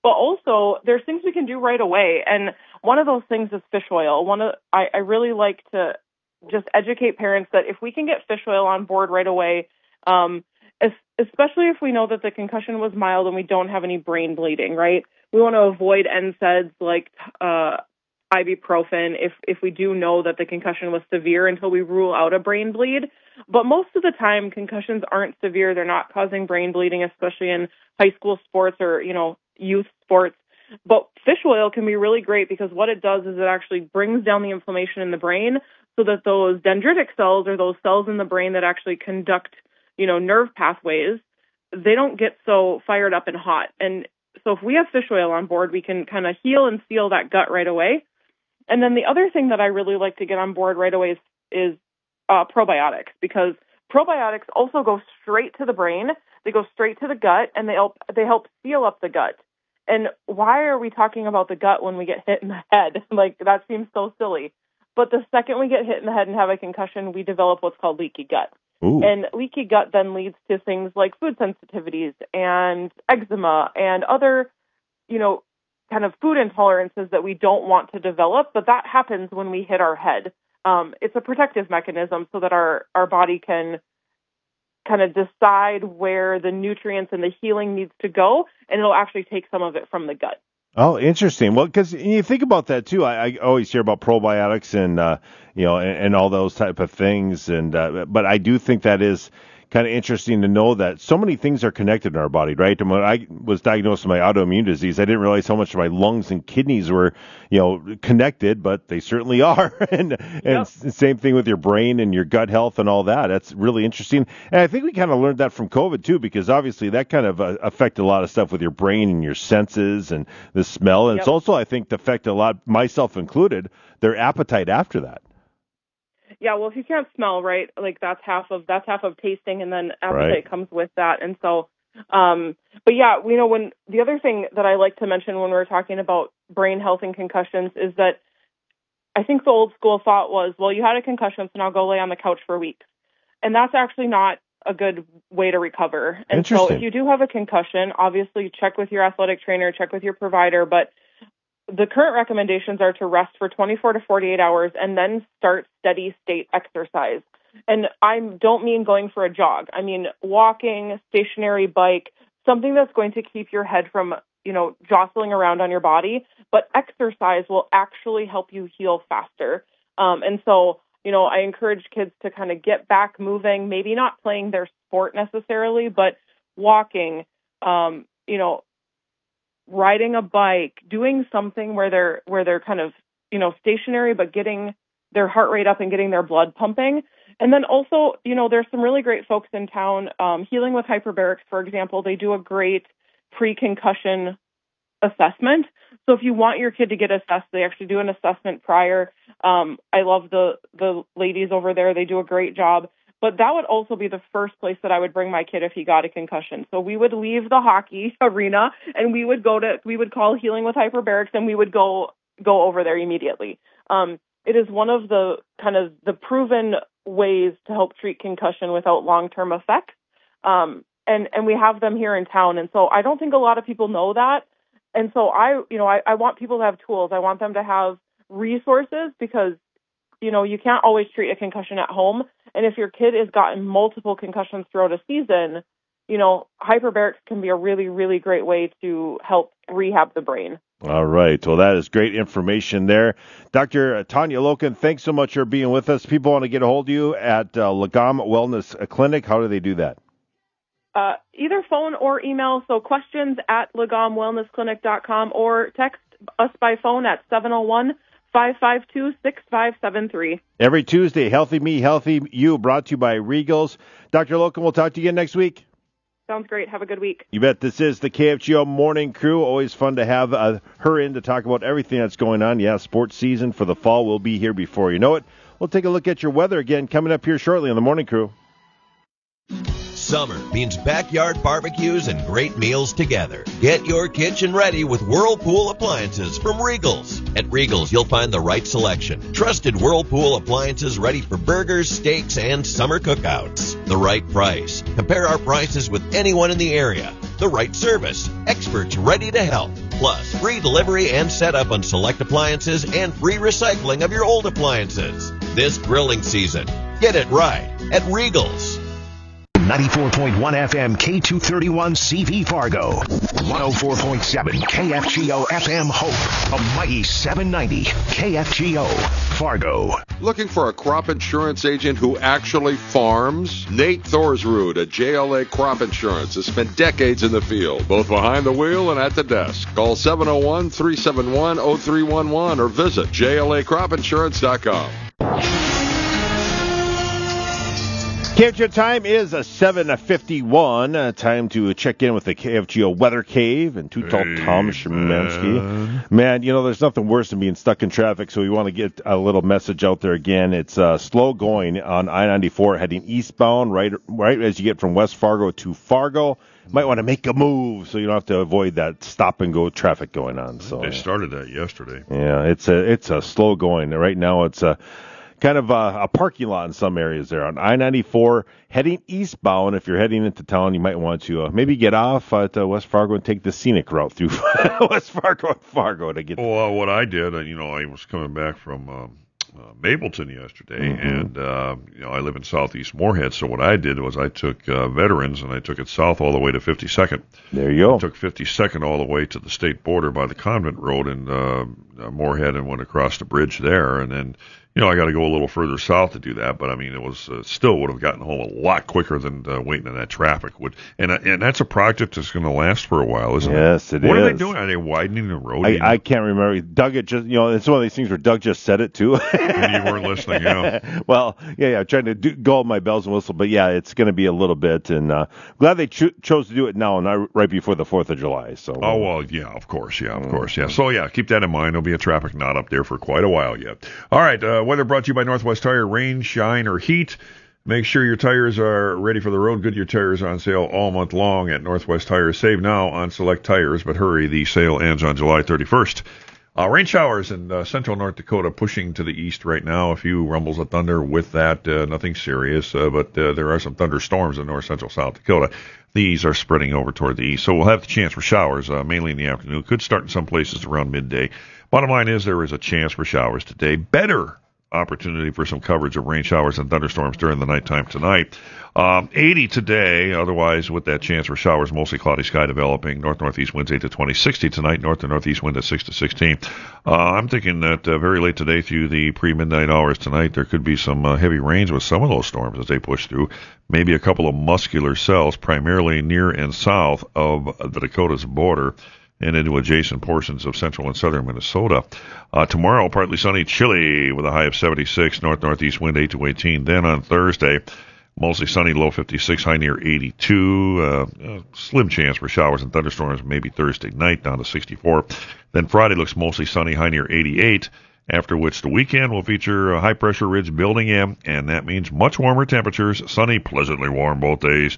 But also, there's things we can do right away. And one of those things is fish oil. I really like to just educate parents that if we can get fish oil on board right away, especially if we know that the concussion was mild and we don't have any brain bleeding, right? We want to avoid NSAIDs like ibuprofen if we do know that the concussion was severe until we rule out a brain bleed. But most of the time, concussions aren't severe. They're not causing brain bleeding, especially in high school sports or, youth sports. But fish oil can be really great because what it does is it actually brings down the inflammation in the brain so that those dendritic cells, or those cells in the brain that actually conduct, nerve pathways, they don't get so fired up and hot. And so if we have fish oil on board, we can kind of heal and seal that gut right away. And then the other thing that I really like to get on board right away is probiotics, because probiotics also go straight to the brain. They go straight to the gut, and they help seal up the gut. And why are we talking about the gut when we get hit in the head? Like, that seems so silly. But the second we get hit in the head and have a concussion, we develop what's called leaky gut. Ooh. And leaky gut then leads to things like food sensitivities and eczema and other, kind of food intolerances that we don't want to develop. But that happens when we hit our head. It's a protective mechanism so that our body can kind of decide where the nutrients and the healing needs to go, and it'll actually take some of it from the gut. Oh, interesting. Well, because you think about that too. I always hear about probiotics and and all those type of things, but I do think that is kind of interesting to know that so many things are connected in our body, right? And when I was diagnosed with my autoimmune disease, I didn't realize how much my lungs and kidneys were, connected, but they certainly are. and same thing with your brain and your gut health and all that. That's really interesting. And I think we kind of learned that from COVID too, because obviously that kind of affected a lot of stuff with your brain and your senses and the smell. And It's also, I think, affected a lot, myself included, their appetite after that. Yeah, well, if you can't smell, right, like that's half of tasting, and then appetite comes with that. And so, but yeah, when the other thing that I like to mention when we're talking about brain health and concussions is that I think the old school thought was, well, you had a concussion, so now go lay on the couch for weeks. And that's actually not a good way to recover. And so if you do have a concussion, obviously check with your athletic trainer, check with your provider, but the current recommendations are to rest for 24 to 48 hours and then start steady state exercise. And I don't mean going for a jog. I mean walking, stationary bike, something that's going to keep your head from, jostling around on your body. But exercise will actually help you heal faster. And so, I encourage kids to kind of get back moving, maybe not playing their sport necessarily, but walking, riding a bike, doing something where they're kind of, stationary, but getting their heart rate up and getting their blood pumping. And then also, there's some really great folks in town. Healing with Hyperbarics, for example, they do a great pre-concussion assessment. So if you want your kid to get assessed, they actually do an assessment prior. I love the ladies over there. They do a great job. But that would also be the first place that I would bring my kid if he got a concussion. So we would leave the hockey arena and we would call Healing with Hyperbarics, and we would go over there immediately. It is one of the kind of the proven ways to help treat concussion without long-term effects. And we have them here in town. And so I don't think a lot of people know that. And so I want people to have tools. I want them to have resources because, you can't always treat a concussion at home. And if your kid has gotten multiple concussions throughout a season, hyperbarics can be a really, really great way to help rehab the brain. All right. Well, that is great information there. Dr. Tanya Loken, thanks so much for being with us. People want to get a hold of you at Lagom Wellness Clinic. How do they do that? Either phone or email. So questions at LagomWellnessClinic.com, or text us by phone at 701-552-6573. Every Tuesday, Healthy Me, Healthy You, brought to you by Regals. Dr. Loken, we'll talk to you again next week. Sounds great. Have a good week. You bet. This is the KFGO Morning Crew. Always fun to have her in to talk about everything that's going on. Yeah, sports season for the fall will be here before you know it. We'll take a look at your weather again coming up here shortly on the Morning Crew. Summer means backyard barbecues and great meals together. Get your kitchen ready with Whirlpool appliances from Regals. At Regals, you'll find the right selection. Trusted Whirlpool appliances ready for burgers, steaks, and summer cookouts. The right price. Compare our prices with anyone in the area. The right service. Experts ready to help. Plus, free delivery and setup on select appliances and free recycling of your old appliances. This grilling season, get it right at Regal's. 94.1 FM K231 CV Fargo. 104.7 KFGO FM Hope. A mighty 790 KFGO Fargo. Looking for a crop insurance agent who actually farms? Nate Thorsrud at JLA Crop Insurance has spent decades in the field, both behind the wheel and at the desk. Call 701-371-0311 or visit JLACropInsurance.com. KFGO time is 7:51. Time to check in with the KFGO Weather Cave and Too Tall Tom Szymanski. Man, you know, there's nothing worse than being stuck in traffic, so we want to get a little message out there again. It's slow going on I-94 heading eastbound, right as you get from West Fargo to Fargo. Might want to make a move so you don't have to avoid that stop-and-go traffic going on. So they started that yesterday. Yeah, it's a slow going. Right now it's kind of a parking lot in some areas there on I-94 heading eastbound. If you're heading into town, you might want to maybe get off at West Fargo and take the scenic route through West Fargo and Fargo to get. Well, what I did, I was coming back from Mapleton yesterday, and I live in southeast Moorhead, so what I did was I took Veterans and I took it south all the way to 52nd. There you go. I took 52nd all the way to the state border by the Convent Road in Moorhead and went across the bridge there, and then I got to go a little further south to do that, but I mean, it was still would have gotten home a lot quicker than waiting in that traffic would. And that's a project that's going to last for a while, isn't it? Yes, it is. What are they doing? Are they widening the road? I can't remember. Doug, it's one of these things where Doug just said it too. And you weren't listening, yeah. Well, yeah, trying to go all my bells and whistles, but yeah, it's going to be a little bit, and glad they chose to do it now, not right before the 4th of July. So. Oh well, yeah, of course, yeah. So yeah, keep that in mind. There'll be a traffic knot up there for quite a while yet. All right. Weather brought to you by Northwest Tire. Rain, shine, or heat. Make sure your tires are ready for the road. Goodyear tires are on sale all month long at Northwest Tire. Save now on select tires, but hurry, the sale ends on July 31st. Rain showers in central North Dakota pushing to the east right now. A few rumbles of thunder with that. Nothing serious, but there are some thunderstorms in north central South Dakota. These are spreading over toward the east, so we'll have the chance for showers mainly in the afternoon. Could start in some places around midday. Bottom line is there is a chance for showers today. Better opportunity for some coverage of rain showers and thunderstorms during the nighttime tonight. 80 today, otherwise with that chance for showers, mostly cloudy sky developing. North-northeast winds 8 to 20, 60 tonight. North to northeast wind at 6 to 16. I'm thinking that very late today through the pre-midnight hours tonight, there could be some heavy rains with some of those storms as they push through. Maybe a couple of muscular cells, primarily near and south of the Dakota's border and into adjacent portions of central and southern Minnesota. Tomorrow, partly sunny, chilly with a high of 76, north-northeast wind 8 to 18. Then on Thursday, mostly sunny, low 56, high near 82. Slim chance for showers and thunderstorms maybe Thursday night down to 64. Then Friday looks mostly sunny, high near 88. After which the weekend will feature a high-pressure ridge building in, and that means much warmer temperatures. Sunny, pleasantly warm both days.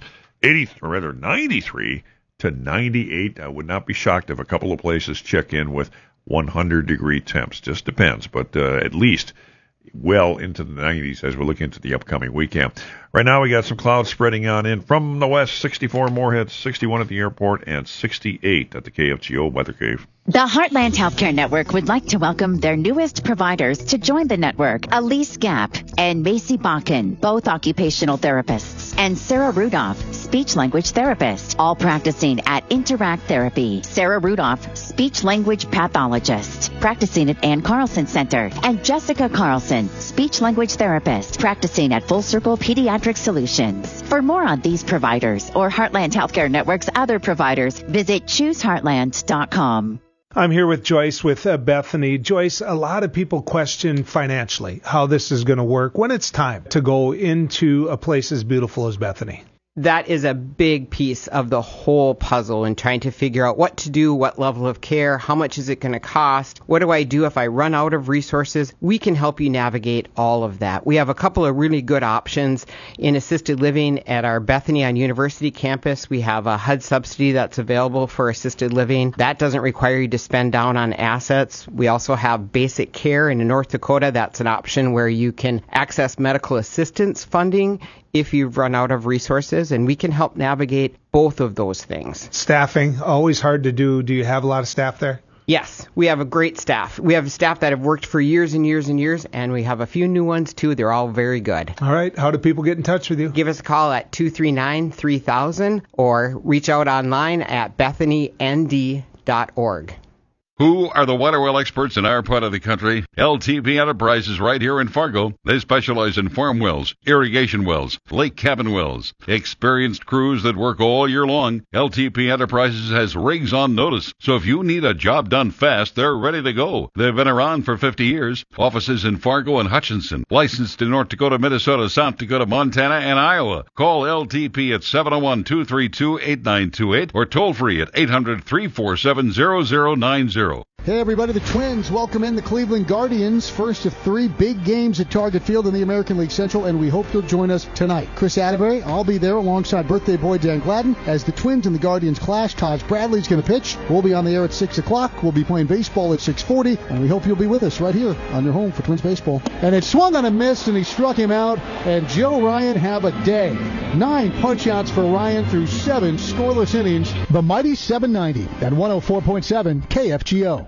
93 to 98. I would not be shocked if a couple of places check in with 100-degree temps. Just depends, but at least well into the 90s as we look into the upcoming weekend. Right now we got some clouds spreading on in from the west, 64 Moorhead, 61 at the airport, and 68 at the KFGO Weather Cave. The Heartland Healthcare Network would like to welcome their newest providers to join the network. Elise Gap and Macy Bakken, both occupational therapists, and Sarah Rudolph, speech-language therapist, all practicing at Interact Therapy. Sarah Rudolph, speech-language pathologist, practicing at Ann Carlson Center, and Jessica Carlson, speech-language therapist, practicing at Full Circle Pediatric Solutions. For more on these providers or Heartland Healthcare Network's other providers, visit chooseheartland.com. I'm here with Joyce with Bethany. Joyce, a lot of people question financially how this is going to work when it's time to go into a place as beautiful as Bethany. That is a big piece of the whole puzzle in trying to figure out what to do, what level of care, how much is it going to cost, what do I do if I run out of resources? We can help you navigate all of that. We have a couple of really good options in assisted living at our Bethany on University campus. We have a HUD subsidy that's available for assisted living. That doesn't require you to spend down on assets. We also have basic care in North Dakota. That's an option where you can access medical assistance funding if you've run out of resources, and we can help navigate both of those things. Staffing, always hard to do. Do you have a lot of staff there? Yes, we have a great staff. We have staff that have worked for years and years and years, and we have a few new ones too. They're all very good. All right. How do people get in touch with you? Give us a call at 239-3000 or reach out online at bethanynd.org. Who are the water well experts in our part of the country? LTP Enterprises right here in Fargo. They specialize in farm wells, irrigation wells, lake cabin wells. Experienced crews that work all year long. LTP Enterprises has rigs on notice. So if you need a job done fast, they're ready to go. They've been around for 50 years. Offices in Fargo and Hutchinson. Licensed in North Dakota, Minnesota, South Dakota, Montana, and Iowa. Call LTP at 701-232-8928 or toll free at 800-347-0090. Hey everybody, the Twins welcome in the Cleveland Guardians, first of 3 big games at Target Field in the American League Central, and we hope you'll join us tonight. Chris Atterbury, I'll be there alongside birthday boy Dan Gladden. As the Twins and the Guardians clash, Taj Bradley's going to pitch. We'll be on the air at 6 o'clock. We'll be playing baseball at 6:40, and we hope you'll be with us right here on your home for Twins baseball. And it swung on a miss, and he struck him out, and Joe Ryan have a day. 9 punch-outs for Ryan through 7 scoreless innings. The mighty 790 at 104.7 KFGO.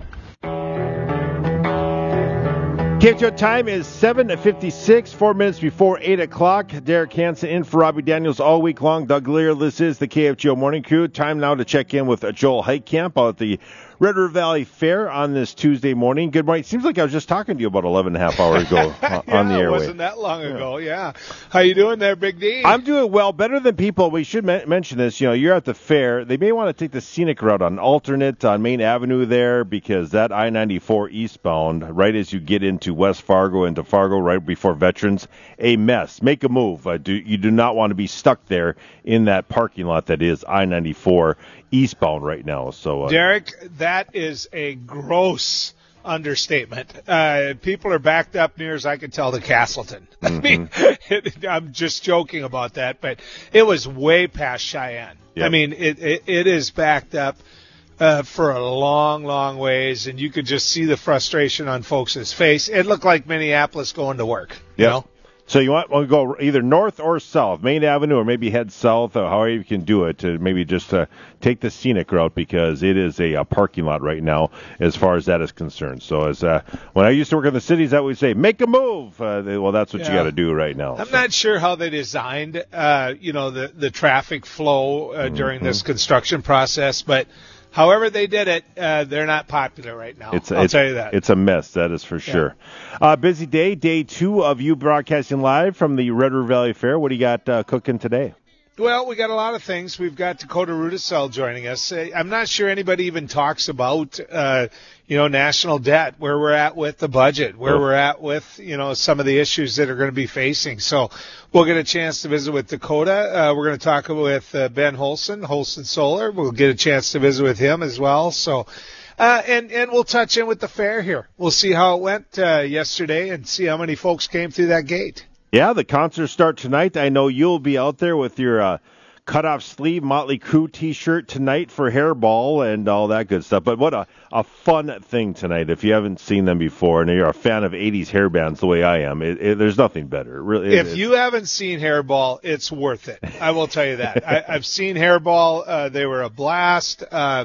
KFGO time is 7:56, 4 minutes before 8 o'clock. Derek Hansen in for Robbie Daniels all week long. Doug Lear, this is the KFGO Morning Crew. Time now to check in with Joel Heitkamp out at the Red River Valley Fair on this Tuesday morning. Good morning. It seems like I was just talking to you about 11 and a half hours ago on the airway. It wasn't that long ago, yeah. How you doing there, Big D? I'm doing well, better than people. We should mention this. You know, you're at the fair. They may want to take the scenic route on alternate on Main Avenue there, because that I-94 eastbound, right as you get into West Fargo, into Fargo, right before Veterans, a mess. Make a move. You do not want to be stuck there in that parking lot that is I-94 eastbound right now. So, Derek, that is a gross understatement. People are backed up near as I can tell to Castleton. I mean, I'm just joking about that, but it was way past Cheyenne. Yep. I mean, it is backed up for a long, long ways, and you could just see the frustration on folks' face. It looked like Minneapolis going to work. Yep. You know? So you want to go either north or south, Main Avenue, or maybe head south, or however you can do it, to maybe just take the scenic route, because it is a parking lot right now as far as that is concerned. So as when I used to work in the cities, I would say, make a move. Well, that's what you got to do right now. I'm not sure how they designed, the traffic flow during this construction process, but however they did it, they're not popular right now. I'll tell you that. It's a mess, that is for sure. Busy day 2 of you broadcasting live from the Red River Valley Fair. What do you got cooking today? Well, we got a lot of things. We've got Dakota Rudisell joining us. I'm not sure anybody even talks about, national debt, where we're at with the budget, where we're at with, some of the issues that are going to be facing. So we'll get a chance to visit with Dakota. We're going to talk with Ben Holson Solar. We'll get a chance to visit with him as well. So, and we'll touch in with the fair here. We'll see how it went yesterday and see how many folks came through that gate. Yeah, the concerts start tonight. I know you'll be out there with your cut-off sleeve Motley Crue T-shirt tonight for Hairball and all that good stuff. But what a fun thing tonight. If you haven't seen them before and you're a fan of 80s hair bands the way I am, there's nothing better. If you haven't seen Hairball, it's worth it. I will tell you that. I've seen Hairball. They were a blast.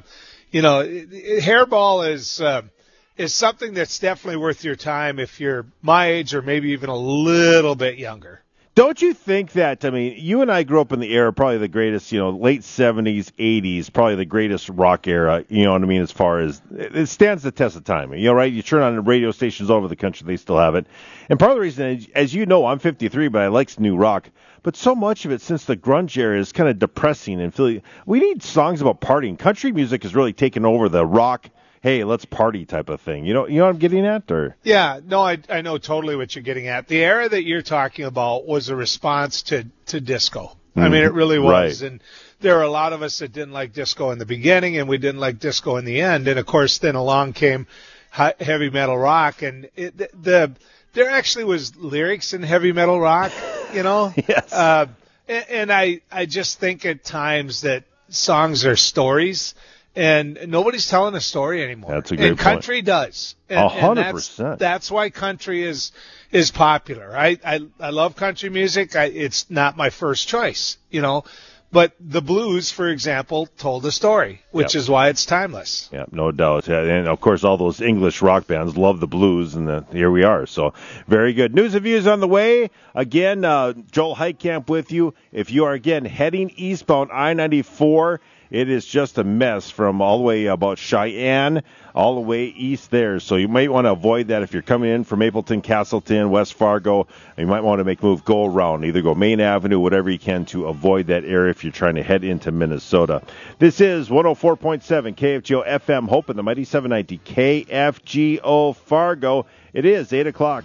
Hairball is something that's definitely worth your time if you're my age or maybe even a little bit younger. Don't you think that, you and I grew up in the era, probably the greatest, late 70s, 80s, probably the greatest rock era, as far as it stands the test of time. Right? You turn on the radio stations all over the country, they still have it. And part of the reason, as you know, I'm 53, but I like new rock. But so much of it since the grunge era is kind of depressing and we need songs about partying. Country music has really taken over the rock, hey, let's party type of thing. You know what I'm getting at? Or yeah, no, I know totally what you're getting at. The era that you're talking about was a response to disco. I mean, it really was. Right. And there are a lot of us that didn't like disco in the beginning, and we didn't like disco in the end. And, of course, then along came heavy metal rock. And there actually was lyrics in heavy metal rock, Yes. And I just think at times that songs are stories. And nobody's telling a story anymore. That's a great point. And country does. 100%. That's why country is popular. I love country music. It's not my first choice, But the blues, for example, told a story, which is why it's timeless. Yeah, no doubt. And, of course, all those English rock bands love the blues, and here we are. So, very good. News and views on the way. Again, Joel Heitkamp with you. If you are, again, heading eastbound I-94, it is just a mess from all the way about Cheyenne all the way east there. So you might want to avoid that if you're coming in from Mapleton, Castleton, West Fargo. You might want to make a move, go around, either go Main Avenue, whatever you can to avoid that area if you're trying to head into Minnesota. This is 104.7 KFGO FM Hope and the Mighty 790 KFGO Fargo. It is 8 o'clock.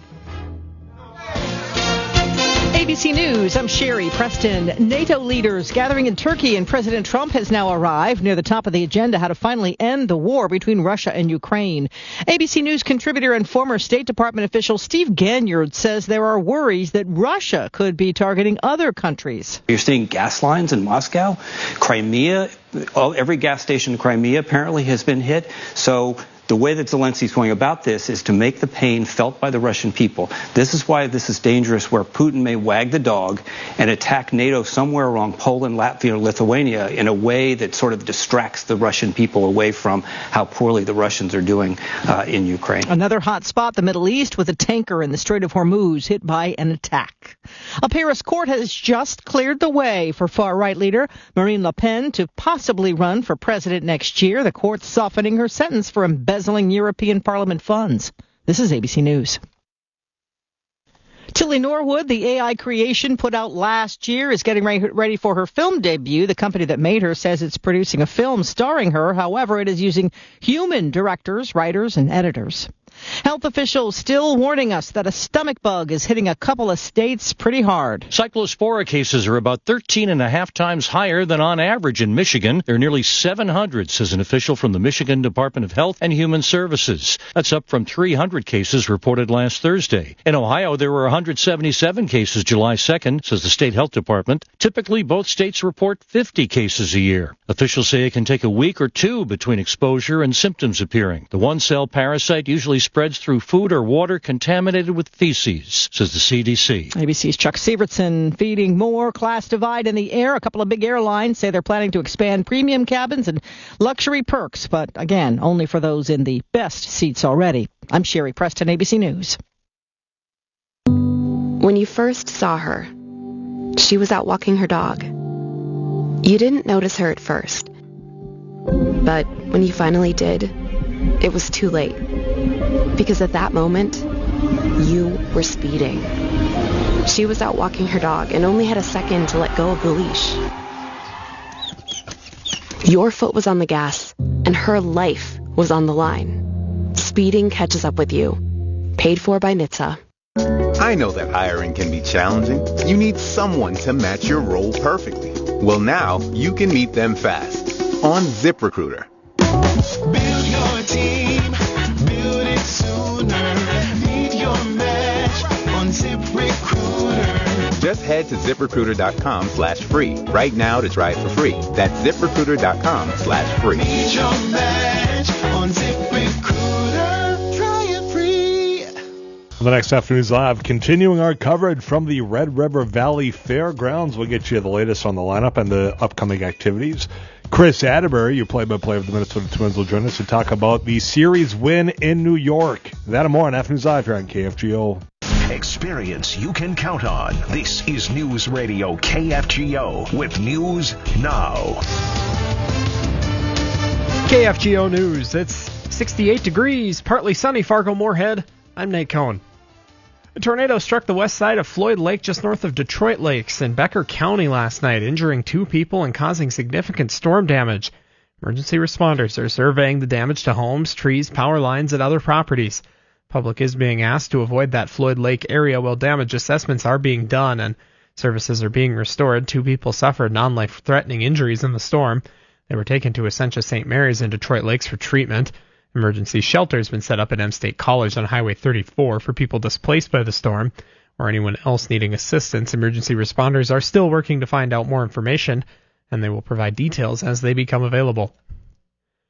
ABC News, I'm Sherry Preston. NATO leaders gathering in Turkey, and President Trump has now arrived. Near the top of the agenda, how to finally end the war between Russia and Ukraine. ABC News contributor and former State Department official Steve Ganyard says there are worries that Russia could be targeting other countries. You're seeing gas lines in Moscow, Crimea. Every gas station in Crimea apparently has been hit. So the way that Zelensky's going about this is to make the pain felt by the Russian people. This is why this is dangerous, where Putin may wag the dog and attack NATO somewhere along Poland, Latvia, or Lithuania in a way that sort of distracts the Russian people away from how poorly the Russians are doing in Ukraine. Another hot spot, the Middle East, with a tanker in the Strait of Hormuz hit by an attack. A Paris court has just cleared the way for far-right leader Marine Le Pen to possibly run for president next year. The court's softening her sentence for embezzling European Parliament funds. This is ABC News. Tilly Norwood, the AI creation put out last year, is getting ready for her film debut. The company that made her says it's producing a film starring her. However, it is using human directors, writers, and editors. Health officials still warning us that a stomach bug is hitting a couple of states pretty hard. Cyclospora cases are about 13.5 times higher than on average in Michigan. There are nearly 700, says an official from the Michigan Department of Health and Human Services. That's up from 300 cases reported last Thursday. In Ohio, there were 177 cases July 2nd, says the state health department. Typically, both states report 50 cases a year. Officials say it can take a week or two between exposure and symptoms appearing. The one-cell parasite usually spreads through food or water contaminated with feces, says the CDC. ABC's Chuck Sievertson feeding more class divide in the air. A couple of big airlines say they're planning to expand premium cabins and luxury perks, but again, only for those in the best seats already. I'm Sherry Preston, ABC News. When you first saw her, she was out walking her dog. You didn't notice her at first, but when you finally did, it was too late. Because at that moment, you were speeding. She was out walking her dog and only had a second to let go of the leash. Your foot was on the gas, and her life was on the line. Speeding catches up with you. Paid for by NHTSA. I know that hiring can be challenging. You need someone to match your role perfectly. Well, now you can meet them fast on ZipRecruiter. Build your team. Build it sooner. Meet your match on ZipRecruiter. Just head to ZipRecruiter.com/free right now to try it for free. That's ZipRecruiter.com/free. Meet your match on ZipRecruiter. Try it free. The next Afternoons Live, continuing our coverage from the Red River Valley Fairgrounds. We'll get you the latest on the lineup and the upcoming activities. Chris Atterbury, your play-by-play of the Minnesota Twins, will join us to talk about the series win in New York. That and more on Afternoons Live here on KFGO. Experience you can count on. This is News Radio KFGO with News Now. KFGO News. It's 68 degrees, partly sunny, Fargo-Moorhead. I'm Nate Cohn. A tornado struck the west side of Floyd Lake just north of Detroit Lakes in Becker County last night, injuring 2 people and causing significant storm damage. Emergency responders are surveying the damage to homes, trees, power lines, and other properties. Public is being asked to avoid that Floyd Lake area while damage assessments are being done and services are being restored. 2 people suffered non-life-threatening injuries in the storm. They were taken to Essentia St. Mary's in Detroit Lakes for treatment. Emergency shelter has been set up at M State College on Highway 34 for people displaced by the storm or anyone else needing assistance. Emergency responders are still working to find out more information, and they will provide details as they become available.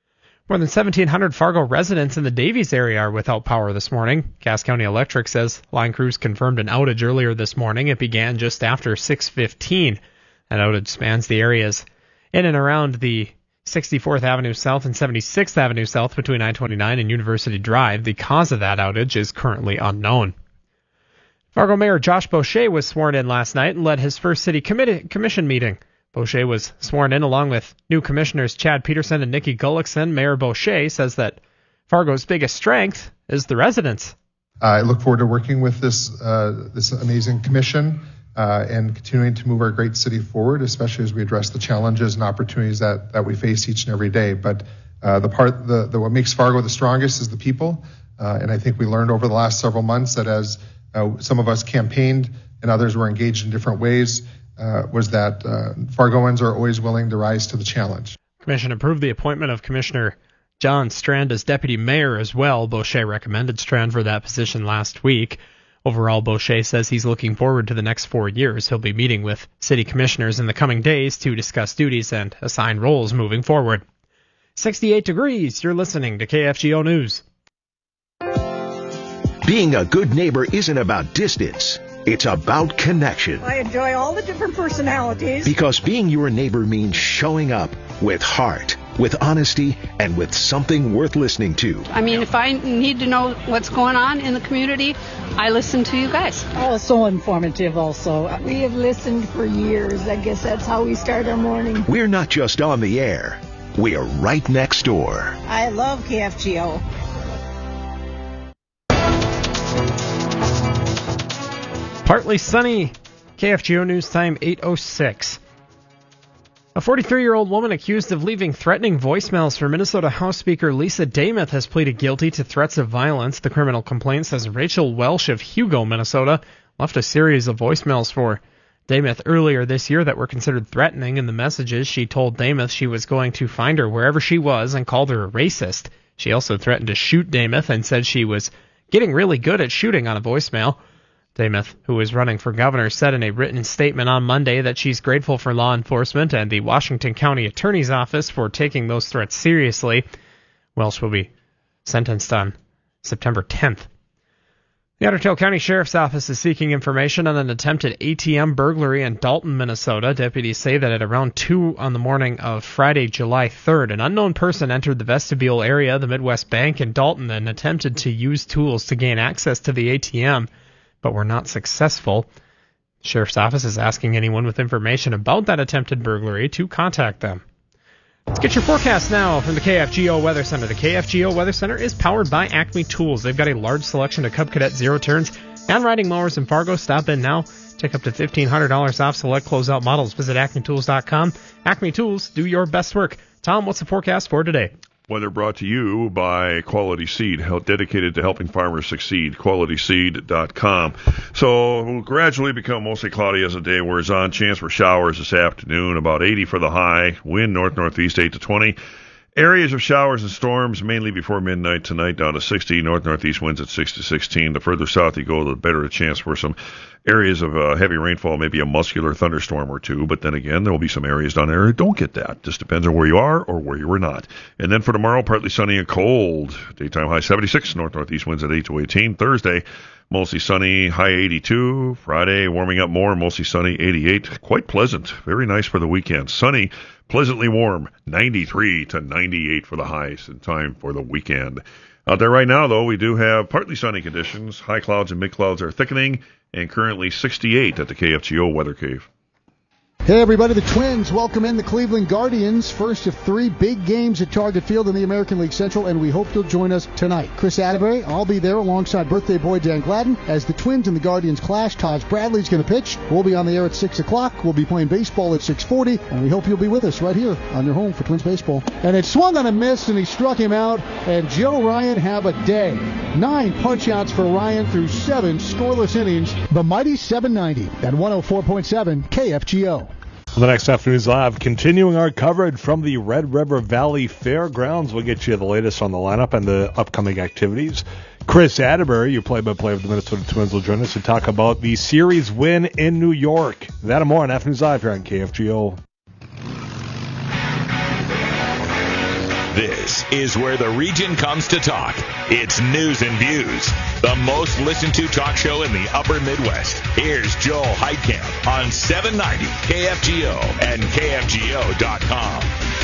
More than 1,700 Fargo residents in the Davies area are without power this morning. Cass County Electric says line crews confirmed an outage earlier this morning. It began just after 6:15. That outage spans the areas in and around the 64th Avenue South and 76th Avenue South between I-29 and University Drive. The cause of that outage is currently unknown. Fargo Mayor Josh Boucher was sworn in last night and led his first city commission meeting. Boucher was sworn in along with new commissioners Chad Peterson and Nikki Gullickson. Mayor Boucher says that Fargo's biggest strength is the residents. I look forward to working with this amazing commission and continuing to move our great city forward, especially as we address the challenges and opportunities that we face each and every day. But what makes Fargo the strongest is the people. And I think we learned over the last several months that as some of us campaigned and others were engaged in different ways, was that Fargoans are always willing to rise to the challenge. Commission approved the appointment of Commissioner John Strand as deputy mayor as well. Boucher recommended Strand for that position last week. Overall, Boucher says he's looking forward to the next 4 years. He'll be meeting with city commissioners in the coming days to discuss duties and assign roles moving forward. 68 degrees. You're listening to KFGO News. Being a good neighbor isn't about distance. It's about connection. I enjoy all the different personalities. Because being your neighbor means showing up with heart, with honesty, and with something worth listening to. I mean, if I need to know what's going on in the community, I listen to you guys. Oh, it's so informative also. We have listened for years. I guess that's how we start our morning. We're not just on the air. We are right next door. I love KFGO. Partly sunny. KFGO News Time 8:06. A 43-year-old woman accused of leaving threatening voicemails for Minnesota House Speaker Lisa Demuth has pleaded guilty to threats of violence. The criminal complaint says Rachel Welsh of Hugo, Minnesota, left a series of voicemails for Demuth earlier this year that were considered threatening. In the messages, she told Demuth she was going to find her wherever she was and called her a racist. She also threatened to shoot Demuth and said she was getting really good at shooting on a voicemail. Demuth, who is running for governor, said in a written statement on Monday that she's grateful for law enforcement and the Washington County Attorney's Office for taking those threats seriously. Welsh will be sentenced on September 10th. The Ottertail County Sheriff's Office is seeking information on an attempted ATM burglary in Dalton, Minnesota. Deputies say that at around 2 on the morning of Friday, July 3rd, an unknown person entered the vestibule area of the Midwest Bank in Dalton and attempted to use tools to gain access to the ATM, but were not successful. The Sheriff's Office is asking anyone with information about that attempted burglary to contact them. Let's get your forecast now from the KFGO Weather Center. The KFGO Weather Center is powered by Acme Tools. They've got a large selection of Cub Cadet zero turns and riding mowers in Fargo. Stop in now. Take up to $1,500 off select closeout models. Visit acmetools.com. Acme Tools, do your best work. Tom, what's the forecast for today? Weather brought to you by Quality Seed, dedicated to helping farmers succeed, qualityseed.com. So we'll gradually become mostly cloudy as the day wears on. Chance for showers this afternoon, about 80 for the high. Wind north-northeast 8 to 20. Areas of showers and storms mainly before midnight tonight, down to 60. North-northeast winds at 6 to 16. The further south you go, the better a chance for some areas of heavy rainfall, maybe a muscular thunderstorm or two. But then again, there will be some areas down there that don't get that. Just depends on where you are or where you are not. And then for tomorrow, partly sunny and cold. Daytime high 76. North-northeast winds at 8 to 18. Thursday, mostly sunny, high 82. Friday, warming up more, mostly sunny, 88. Quite pleasant. Very nice for the weekend. Sunny, pleasantly warm, 93 to 98 for the highs in time for the weekend. Out there right now, though, we do have partly sunny conditions. High clouds and mid clouds are thickening, and currently 68 at the KFGO Weather Cave. Hey everybody, the Twins welcome in the Cleveland Guardians. First of 3 big games at Target Field in the American League Central, and we hope you'll join us tonight. Chris Atterbury, I'll be there alongside birthday boy Dan Gladden as the Twins and the Guardians clash. Taj Bradley's going to pitch. We'll be on the air at 6 o'clock. We'll be playing baseball at 6:40, and we hope you'll be with us right here on your home for Twins baseball. And it swung on a miss, and he struck him out, and Joe Ryan have a day. 9 punch-outs for Ryan through 7 scoreless innings. The mighty 790 at 104.7 KFGO. The next afternoon's live, continuing our coverage from the Red River Valley Fairgrounds. We'll get you the latest on the lineup and the upcoming activities. Chris Atterbury, your play-by-play of the Minnesota Twins, will join us to talk about the series win in New York. That and more on Afternoons Live here on KFGO. This is where the region comes to talk. It's News and Views, the most listened to talk show in the upper Midwest. Here's Joel Heitkamp on 790 KFGO and KFGO.com.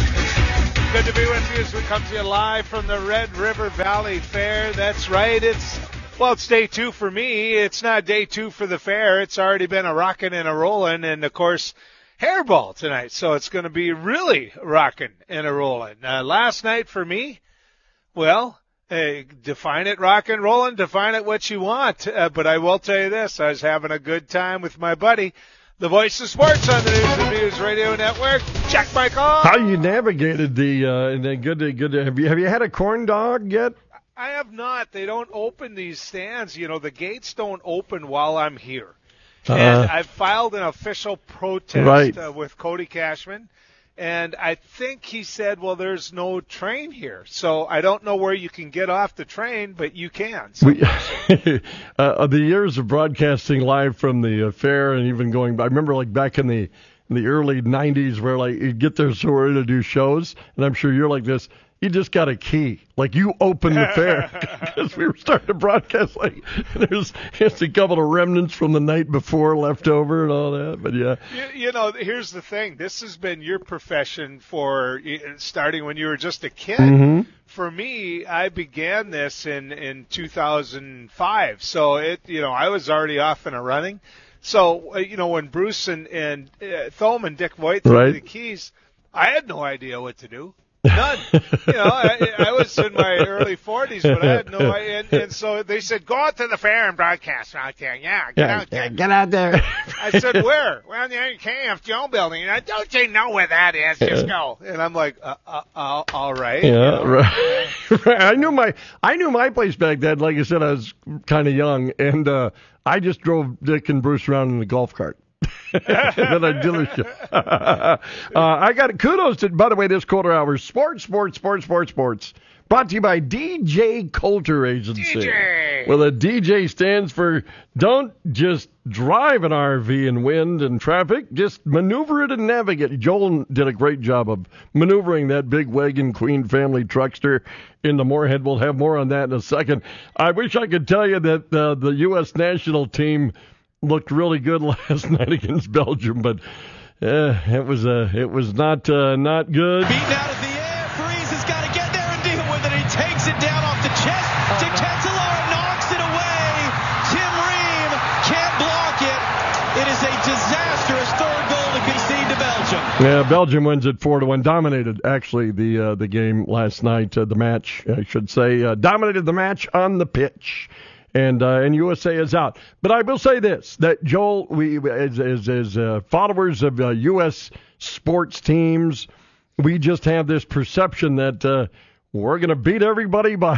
Good to be with you as we come to you live from the Red River Valley Fair. That's right. It's day 2 for me. It's not day 2 for the fair. It's already been a rockin' and a rollin', and of course, hairball tonight. So it's going to be really rockin' and a rollin'. Last night for me, well, define it rockin' rollin', define it what you want. But I will tell you this, I was having a good time with my buddy, the voice of sports on the News and Views Radio Network, Jack Michael. How you navigated the good to have you had a corn dog yet? I have not. They don't open these stands. You know, the gates don't open while I'm here. And I've filed an official protest with Cody Cashman, and I think he said, well, there's no train here. So I don't know where you can get off the train, but you can. So. The years of broadcasting live from the fair and even going, I remember like back in the early 90s where like you'd get there so early to do shows, and I'm sure you're like this. You just got a key. Like, you opened the fair because we were starting to broadcast. Like, there's just a couple of remnants from the night before left over and all that. But, yeah. You know, here's the thing. This has been your profession for starting when you were just a kid. Mm-hmm. For me, I began this in 2005. So, I was already off and running. So, when Bruce and Thome and Dick Voigt threw the keys, I had no idea what to do. None. I was in my early 40s, but I had no idea. And so they said, go out to the fair and broadcast out there. Yeah, get out there. Get out there. I said, where? Well, the KFGO building. Don't you know where that is? Just go. And I'm like, all right. Yeah, right. I knew my place back then. Like I said, I was kind of young, and I just drove Dick and Bruce around in the golf cart. And then I dealership. I got kudos to, by the way, this quarter hour, sports. Brought to you by DJ Coulter Agency. DJ! Well, the DJ stands for don't just drive an RV in wind and traffic, just maneuver it and navigate. Joel did a great job of maneuvering that big wagon Queen family truckster into Moorhead. We'll have more on that in a second. I wish I could tell you that the U.S. national team looked really good last night against Belgium, but it was not good. Beaten out of the air, Freeze has got to get there and deal with it. He takes it down off the chest. De Ketelaere knocks it away. Tim Ream can't block it. It is a disastrous third goal to concede to Belgium. Yeah, Belgium wins it 4-1. Dominated actually the game last night. The match, I should say, dominated the match on the pitch. And USA is out. But I will say this, that Joel, we as followers of U.S. sports teams, we just have this perception that we're going to beat everybody by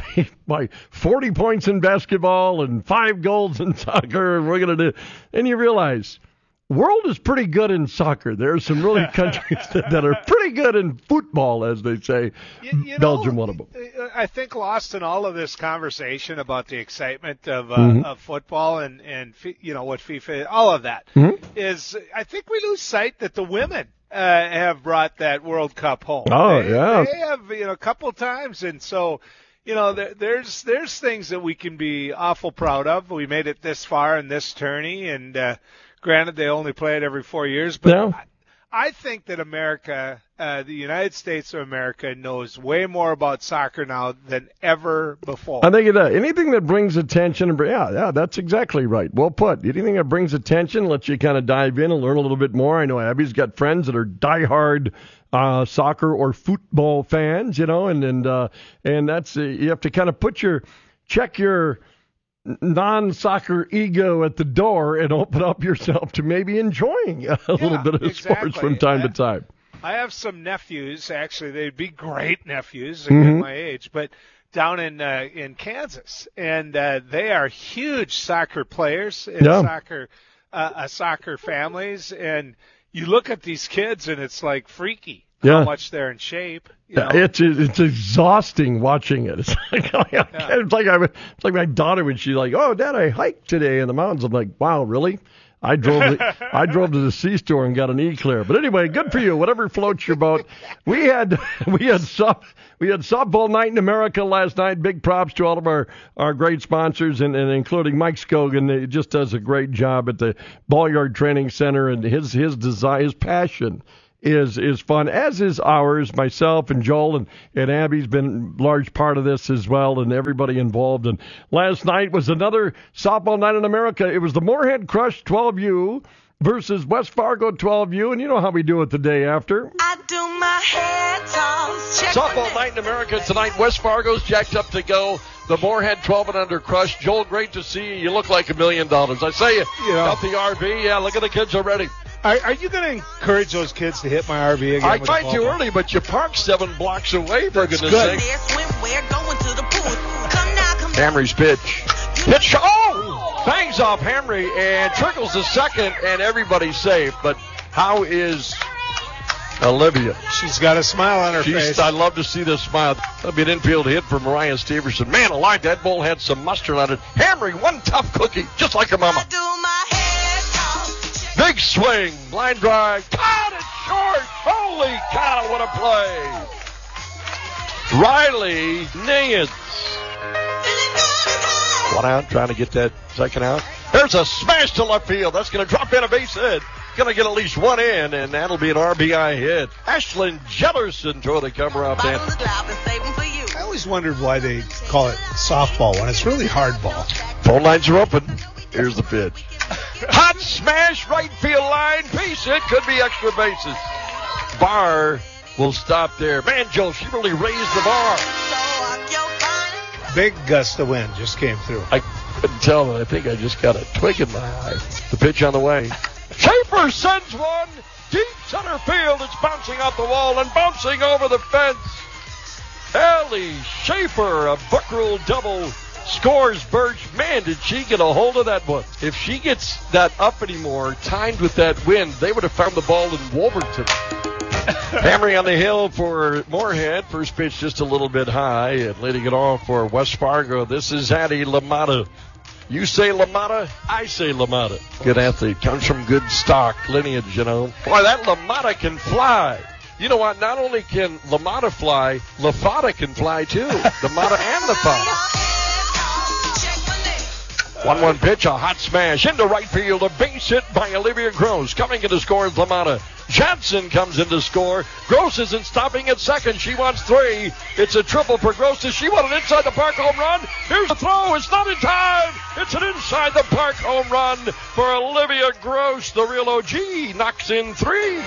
40 points in basketball and 5 goals in soccer, and we're going to do. And you realize, world is pretty good in soccer. There are some really countries that are pretty good in football, as they say. Belgium, one of them. I think lost in all of this conversation about the excitement of football and what FIFA, all of that, is I think we lose sight that the women have brought that World Cup home. Oh, they have a couple times, and so. There's things that we can be awful proud of. We made it this far in this tourney, and granted, they only play it every 4 years, but I think that America, the United States of America, knows way more about soccer now than ever before. I think that anything that brings attention, that's exactly right. Well put. Anything that brings attention lets you kind of dive in and learn a little bit more. I know Abby's got friends that are diehard soccer or football fans, and that's you have to kind of check your non-soccer ego at the door and open up yourself to maybe enjoying a little bit of sports from time to time. I have some nephews, actually. They'd be great nephews, again, my age, but down in Kansas, and they are huge soccer players and soccer families, and you look at these kids and it's like freaky how much they're in shape. It's exhausting watching it. It's like my daughter when she's like, "Oh, Dad, I hiked today in the mountains." I'm like, "Wow, really?" I drove to the C-store and got an E-Clear. But anyway, good for you. Whatever floats your boat. We had softball night in America last night. Big props to all of our great sponsors, and including Mike Scogan. He just does a great job at the Ball-Yard Training Center, and his desire, his passion is fun, as is ours. Myself and Joel and Abby's been a large part of this as well, and everybody involved. And last night was another softball night in America. It was the Moorhead Crush 12U versus West Fargo 12U, and you know how we do it the day after. I do my head toss. Softball night in America tonight. West Fargo's jacked up to go. The Moorhead 12 and under Crush. Joel, great to see you. You look like $1 million. I say you got the RV. Yeah, look at the kids already. Are you going to encourage those kids to hit my RV again? I tried too early, but you parked 7 blocks away, for goodness sake. Hamry's pitch. Pitch. Oh! Bangs off Hamry and trickles the second, and everybody's safe. But how is Olivia? She's got a smile on her face. I love to see this smile. That'll be an infield hit for Mariah Steverson. Man alive, that ball had some mustard on it. Hamry, one tough cookie, just like her mama. Big swing, line drive, caught it short. Holy cow, what a play. Riley Nance. One out, trying to get that second out. There's a smash to left field. That's going to drop in a base hit. Going to get at least one in, and that'll be an RBI hit. Ashlyn Jellerson tore the cover off that. I always wondered why they call it softball when it's really hardball. Phone lines are open. Here's the pitch. Hot smash, right field line, base hit, could be extra bases. Barr will stop there. Man, Joe, she really raised the bar. Big gust of wind just came through. I couldn't tell, but I think I just got a twig in my eye. The pitch on the way. Schaefer sends one deep center field. It's bouncing off the wall and bouncing over the fence. Ellie Schaefer, a Buck Rule double. Scores Birch. Man, did she get a hold of that one. If she gets that up anymore, timed with that wind, they would have found the ball in Wolverton. Hamry on the hill for Moorhead. First pitch just a little bit high, and leading it off for West Fargo. This is Addie LaMotta. You say LaMotta, I say LaMotta. Good athlete. Comes from good stock lineage, you know. Boy, that LaMotta can fly. You know what? Not only can LaMotta fly, LaFata can fly too. LaMotta and LaFata. 1-1 pitch, a hot smash into right field, a base hit by Olivia Gross. Coming in to score is LaMotta. Johnson comes in to score. Gross isn't stopping at second. She wants 3. It's a triple for Gross. Does she want an inside the park home run? Here's the throw. It's not in time. It's an inside the park home run for Olivia Gross. The real OG knocks in 3.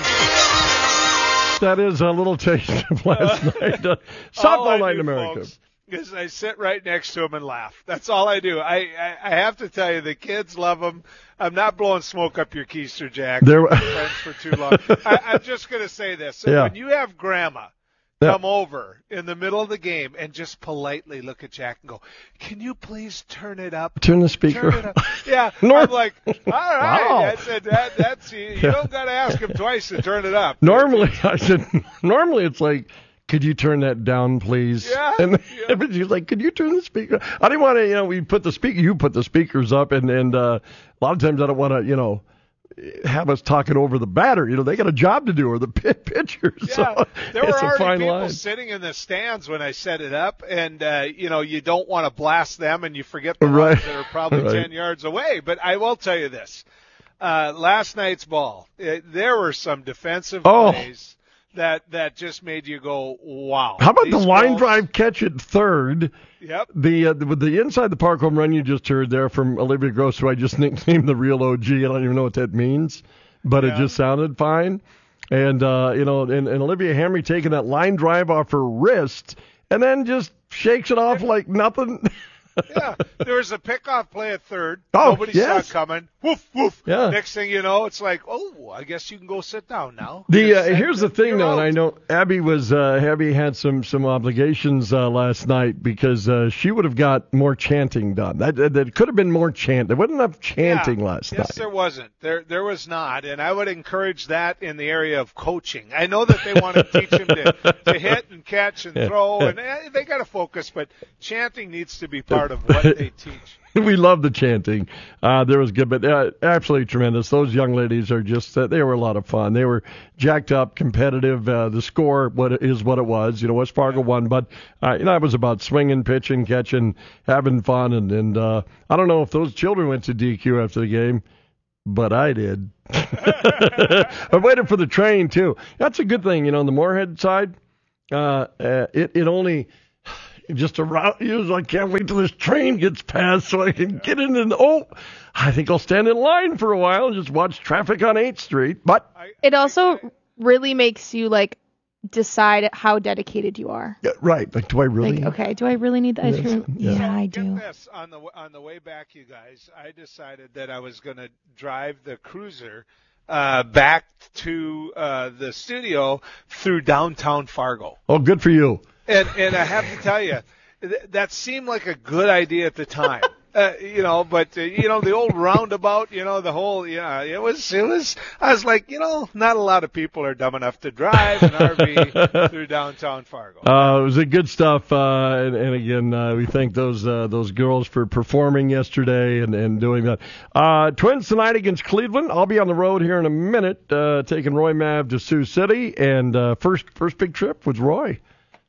That is a little taste of last night. Softball night in America. Folks, because I sit right next to him and laugh. That's all I do. I have to tell you, the kids love them. I'm not blowing smoke up your keister, Jack. We've been friends for too long. I'm just going to say this. So when you have Grandma come over in the middle of the game and just politely look at Jack and go, "Can you please turn it up? Turn the speaker Turn it up." Yeah, I'm like, all right. Wow. I said, that's you don't got to ask him twice to turn it up. Normally it's like, "Could you turn that down, please?" Yeah. And she's like, "Could you turn the speaker?" I didn't want to, we put the speaker, you put the speakers up, and a lot of times I don't want to, have us talking over the batter. They got a job to do, or the pitchers. Yeah, so there were already people sitting in the stands when I set it up, and you don't want to blast them, and you forget the ones that are probably 10 yards away. But I will tell you this: last night's ball, there were some defensive plays that just made you go, wow. How about the line drive catch at third? Yep. The inside the park home run you just heard there from Olivia Gross, who I just nicknamed the real OG. I don't even know what that means, but it just sounded fine. And, and Olivia Hamry taking that line drive off her wrist and then just shakes it off like nothing. Yeah, there was a pickoff play at third. Nobody saw it coming. Woof, woof. Yeah. Next thing you know, it's like, I guess you can go sit down now. Here's the thing, though, and I know Abby had some obligations last night because she would have got more chanting done. That could have been more chant. There wasn't enough chanting last night. Yes, there wasn't. There was not, and I would encourage that in the area of coaching. I know that they want to teach them to hit and catch and throw, and they got to focus, but chanting needs to be part part of what they teach. We love the chanting. There was good, but absolutely tremendous. Those young ladies are just, they were a lot of fun. They were jacked up, competitive. The score what it was. West Fargo won, but it was about swinging, pitching, catching, having fun, and I don't know if those children went to DQ after the game, but I did. I waited for the train too. That's a good thing, on the Moorhead side. It only. Just around you, I can't wait till this train gets past so I can get in and I think I'll stand in line for a while and just watch traffic on 8th Street. But it also really makes you decide how dedicated you are. Yeah, right. Do I really? Okay. Do I really need the ice cream? Yeah, I do. Get this, on the way back, you guys, I decided that I was going to drive the cruiser back to the studio through downtown Fargo. Oh, good for you. And I have to tell you, that seemed like a good idea at the time. But the old roundabout, the whole, it was, I was like, not a lot of people are dumb enough to drive an RV through downtown Fargo. It was a good stuff. And again, we thank those girls for performing yesterday and doing that. Twins tonight against Cleveland. I'll be on the road here in a minute, taking Roy Mav to Sioux City, and first big trip with Roy.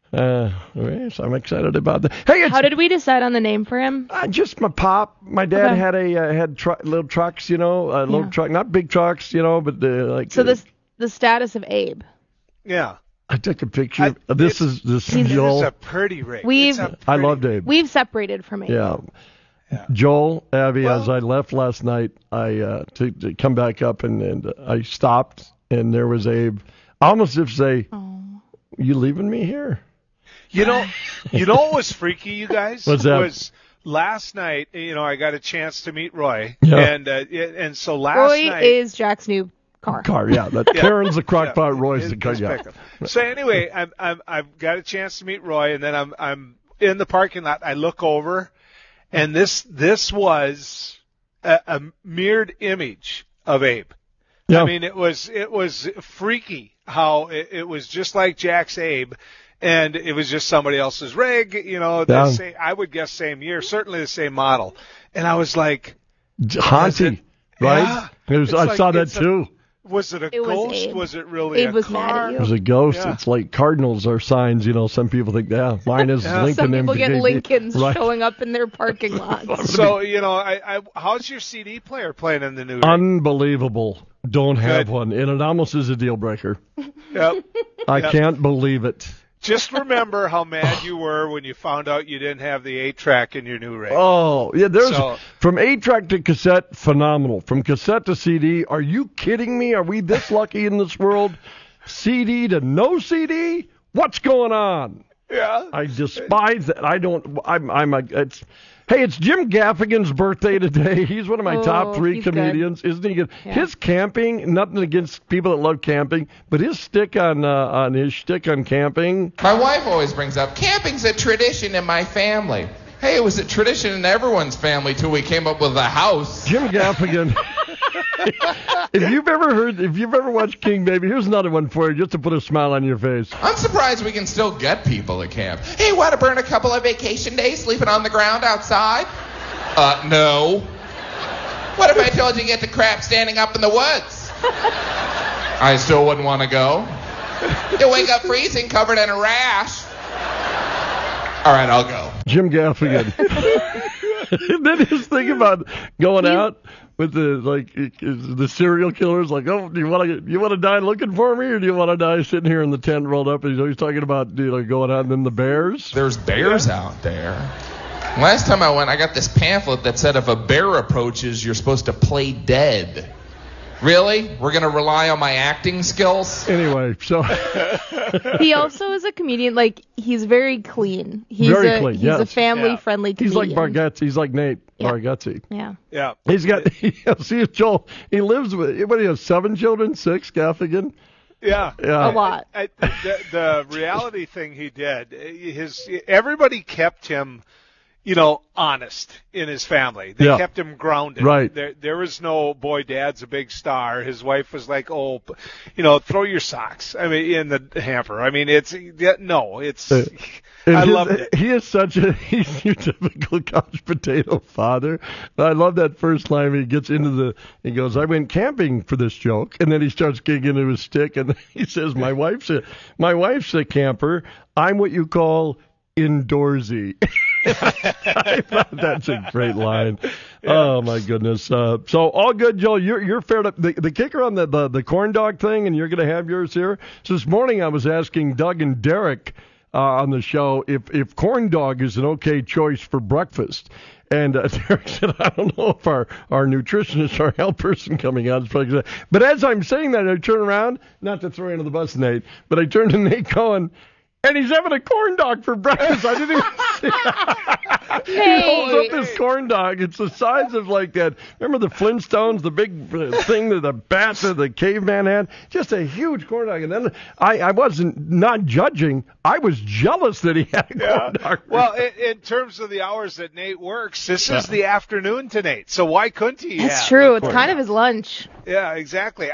Yes, I'm excited about that. Hey, how did we decide on the name for him? Just my pop. My dad had little trucks, little truck, not big trucks, but So the status of Abe. Yeah. I took a picture. This is Joel. It's a pretty rig. I loved Abe. We've separated from Abe. Yeah. Joel, Abby, as I left last night, I to come back up and I stopped and there was Abe. Almost as if say, "You leaving me here?" You know what was freaky, you guys? What's that? Was last night, I got a chance to meet Roy. Yeah. And so last Roy night. is Jack's new car. Karen's the crock pot, Roy's the car. Yeah. So anyway, I've got a chance to meet Roy, and then I'm in the parking lot. I look over, and this was a mirrored image of Abe. Yeah. I mean, it was freaky how it was just like Jack's Abe. And it was just somebody else's rig, I would guess same year, certainly the same model. And I was like, haunting, right? Yeah, I saw that too. Was it a ghost? Was it really Abe a was car? mad at you. It was a ghost. Yeah. It's like cardinals are signs, Some people think, mine is Lincoln. Some people get Lincolns right. showing up in their parking lots. So, how's your CD player playing in the new rig? Unbelievable. Don't have one. And it almost is a deal breaker. Yep. I can't believe it. Just remember how mad you were when you found out you didn't have the 8-track in your new rig. Oh, yeah, from 8-track to cassette, phenomenal. From cassette to CD, are you kidding me? Are we this lucky in this world? CD to no CD? What's going on? Yeah. I despise that. It's Jim Gaffigan's birthday today. He's one of my top 3 comedians. Good. Isn't he good? Yeah. His camping, nothing against people that love camping, but his shtick on camping. My wife always brings up, camping's a tradition in my family. Hey, it was a tradition in everyone's family till we came up with a house. Jim Gaffigan. If you've ever watched King Baby, here's another one for you, just to put a smile on your face. I'm surprised we can still get people to camp. Hey, want to burn a couple of vacation days sleeping on the ground outside? No. What if I told you to get the crap standing up in the woods? I still wouldn't want to go. You'll wake up freezing, covered in a rash. All right, I'll go. Jim Gaffigan. And then his thing about going out with the serial killers, like, oh, do you want to die looking for me, or do you want to die sitting here in the tent rolled up? And he's always talking about going out and then the bears. There's bears out there. Last time I went, I got this pamphlet that said if a bear approaches, you're supposed to play dead. Really? We're going to rely on my acting skills? Anyway, so... He also is a comedian. He's very clean. He's a family-friendly comedian. He's like Bargatze. He's like Nate Bargatze. Yeah. Yeah. He's got... See, Joel, he lives with... What do you have, 7 children? 6, Gaffigan? Yeah. A lot. The reality thing he did, everybody kept him... honest in his family. They kept him grounded. Right. There was no, boy, dad's a big star. His wife was like, throw your socks. I mean, in the hamper. I mean, it's I loved it. He's your typical couch potato father. I love that first line. He gets he goes, I went camping for this joke. And then he starts getting into his stick. And he says, my wife's a camper. I'm what you call indoorsy. I thought that's a great line. Yeah. Oh my goodness. So all good, Joel. You're fair to the kicker on the corn dog thing, and you're going to have yours here. So this morning I was asking Doug and Derek on the show if corn dog is an okay choice for breakfast. And Derek said, I don't know if our nutritionist, our health person coming out is probably going to. But as I'm saying that, I turn around, not to throw you under the bus, Nate, but I turn to Nate Cohen, and he's having a corn dog for breakfast. I didn't even see. He holds up this corn dog. It's the size of like that. Remember the Flintstones, the big thing that the bat that the caveman had? Just a huge corn dog. And then I wasn't not judging. I was jealous that he had a corn dog. Well, in terms of the hours that Nate works, this is the afternoon to Nate. So why couldn't he? That's true. It's kind of his lunch. Yeah, exactly.